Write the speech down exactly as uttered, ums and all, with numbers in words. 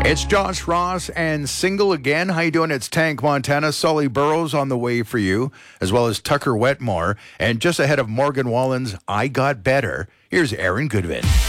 It's Josh Ross and Single Again. How you doing? It's Tank Montana. Sully Burrows on the way for you, as well as Tucker Wetmore. And just ahead of Morgan Wallen's I Got Better, here's Aaron Goodwin.